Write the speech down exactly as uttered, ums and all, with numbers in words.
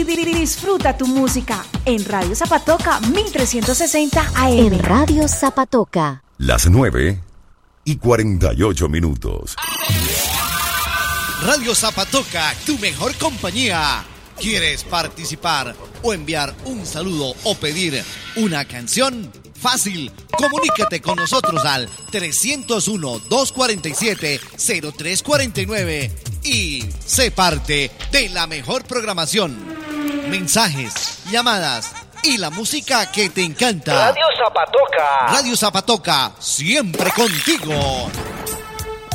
y disfruta tu música en Radio Zapatoca mil trescientos sesenta A M. En Radio Zapatoca. Las nueve y cuarenta y ocho minutos. Radio Zapatoca, tu mejor compañía. ¿Quieres participar o enviar un saludo o pedir una canción? Fácil, comunícate con nosotros al trescientos uno, doscientos cuarenta y siete, cero tres cuarenta y nueve y sé parte de la mejor programación. Mensajes, llamadas y la música que te encanta. Radio Zapatoca. Radio Zapatoca, siempre contigo.